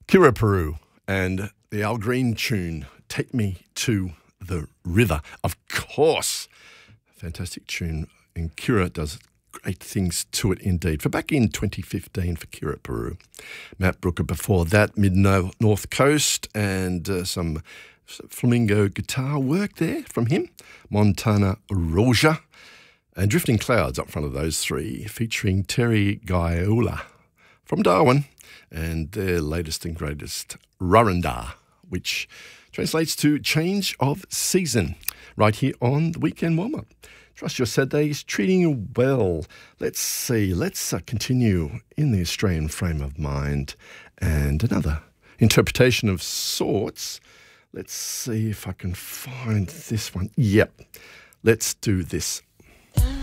Kira Peru and the Al Green tune, Take Me to the River. Of course. Fantastic tune. And Kira does great things to it indeed. For back in 2015 for Kira Peru. Matt Brooker before that, Mid-North Coast, and some flamingo guitar work there from him. Montana Roja. And Drifting Clouds up front of those three, featuring Terry Gaiola from Darwin and their latest and greatest, Rurunda, which translates to change of season, right here on the Weekend Warm-Up. Trust your Saturday is treating you well. Let's see, let's continue in the Australian frame of mind and another interpretation of sorts. Let's see if I can find this one. Yep, let's do this.